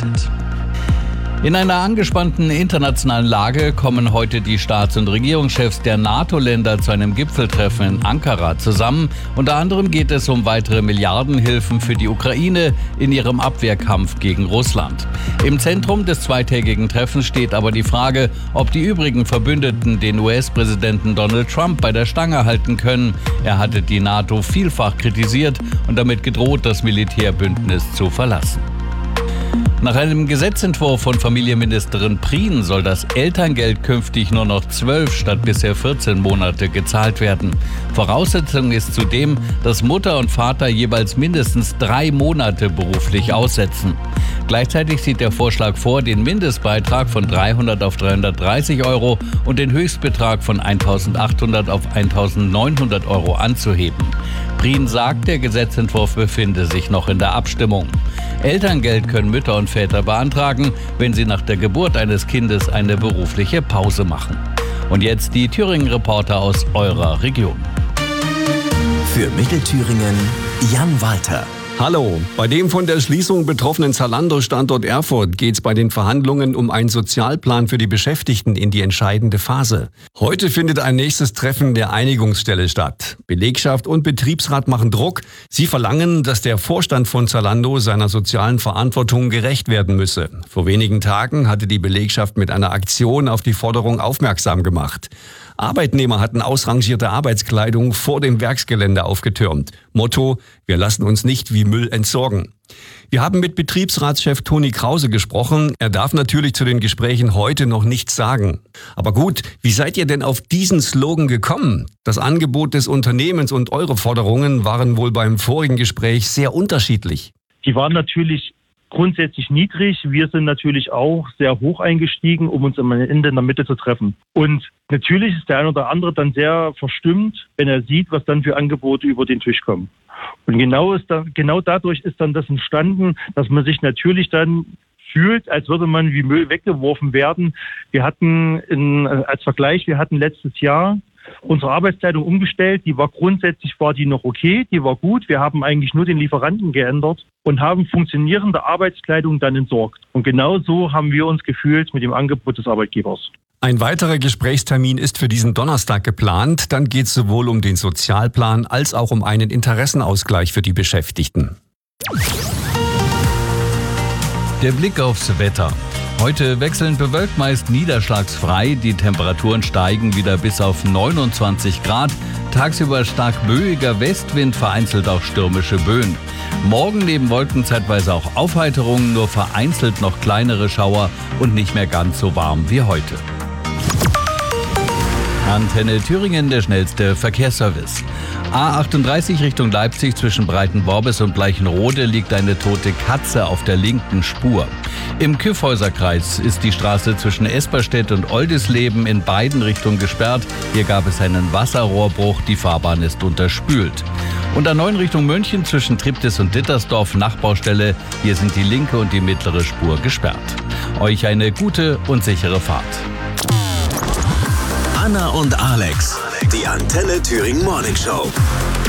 verbindet. In einer angespannten internationalen Lage kommen heute die Staats- und Regierungschefs der NATO-Länder zu einem Gipfeltreffen in Ankara zusammen. Unter anderem geht es um weitere Milliardenhilfen für die Ukraine in ihrem Abwehrkampf gegen Russland. Im Zentrum des zweitägigen Treffens steht aber die Frage, ob die übrigen Verbündeten den US-Präsidenten Donald Trump bei der Stange halten können. Er hatte die NATO vielfach kritisiert und damit gedroht, das Militärbündnis zu verlassen. Nach einem Gesetzentwurf von Familienministerin Prien soll das Elterngeld künftig nur noch 12 statt bisher 14 Monate gezahlt werden. Voraussetzung ist zudem, dass Mutter und Vater jeweils mindestens 3 Monate beruflich aussetzen. Gleichzeitig sieht der Vorschlag vor, den Mindestbeitrag von 300 auf 330 Euro und den Höchstbetrag von 1.800 auf 1.900 Euro anzuheben. Prien sagt, der Gesetzentwurf befinde sich noch in der Abstimmung. Elterngeld können Mütter und Väter beantragen, wenn sie nach der Geburt eines Kindes eine berufliche Pause machen. Und jetzt die Thüringen-Reporter aus eurer Region. Für Mittelthüringen Jan Walter. Hallo, bei dem von der Schließung betroffenen Zalando-Standort Erfurt geht es bei den Verhandlungen um einen Sozialplan für die Beschäftigten in die entscheidende Phase. Heute findet ein nächstes Treffen der Einigungsstelle statt. Belegschaft und Betriebsrat machen Druck. Sie verlangen, dass der Vorstand von Zalando seiner sozialen Verantwortung gerecht werden müsse. Vor wenigen Tagen hatte die Belegschaft mit einer Aktion auf die Forderung aufmerksam gemacht. Arbeitnehmer hatten ausrangierte Arbeitskleidung vor dem Werksgelände aufgetürmt. Motto: Wir lassen uns nicht wie Müll entsorgen. Wir haben mit Betriebsratschef Toni Krause gesprochen. Er darf natürlich zu den Gesprächen heute noch nichts sagen. Aber gut, wie seid ihr denn auf diesen Slogan gekommen? Das Angebot des Unternehmens und eure Forderungen waren wohl beim vorigen Gespräch sehr unterschiedlich. Die waren natürlich grundsätzlich niedrig. Wir sind natürlich auch sehr hoch eingestiegen, um uns am Ende in der Mitte zu treffen. Und natürlich ist der eine oder andere dann sehr verstimmt, wenn er sieht, was dann für Angebote über den Tisch kommen. Und genau dadurch ist dann das entstanden, dass man sich natürlich dann fühlt, als würde man wie Müll weggeworfen werden. Wir hatten als Vergleich, letztes Jahr unsere Arbeitskleidung umgestellt. Die war noch okay, die war gut. Wir haben eigentlich nur den Lieferanten geändert und haben funktionierende Arbeitskleidung dann entsorgt. Und genau so haben wir uns gefühlt mit dem Angebot des Arbeitgebers. Ein weiterer Gesprächstermin ist für diesen Donnerstag geplant. Dann geht es sowohl um den Sozialplan als auch um einen Interessenausgleich für die Beschäftigten. Der Blick aufs Wetter. Heute wechselnd bewölkt, meist niederschlagsfrei. Die Temperaturen steigen wieder bis auf 29 Grad. Tagsüber stark böiger Westwind, vereinzelt auch stürmische Böen. Morgen neben Wolken zeitweise auch Aufheiterungen, nur vereinzelt noch kleinere Schauer und nicht mehr ganz so warm wie heute. Antenne Thüringen, der schnellste Verkehrsservice. A38 Richtung Leipzig zwischen Breitenworbis und Bleichenrode liegt eine tote Katze auf der linken Spur. Im Kyffhäuserkreis ist die Straße zwischen Esperstedt und Oldisleben in beiden Richtungen gesperrt. Hier gab es einen Wasserrohrbruch, die Fahrbahn ist unterspült. Und A9 Richtung München zwischen Triptis und Dittersdorf Nachbaustelle. Hier sind die linke und die mittlere Spur gesperrt. Euch eine gute und sichere Fahrt. Anna und Alex, die Antenne Thüringen Morning Show.